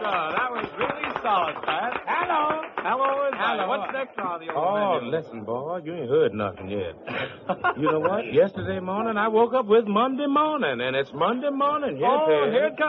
that was really solid, Pat. Hello. Hello is Hello. What's next on the old Oh, menu? listen, boy, you ain't heard nothing yet. You know what? Yesterday morning, I woke up with Monday morning, and it's Monday morning. Yes, Oh, Ted. here it comes.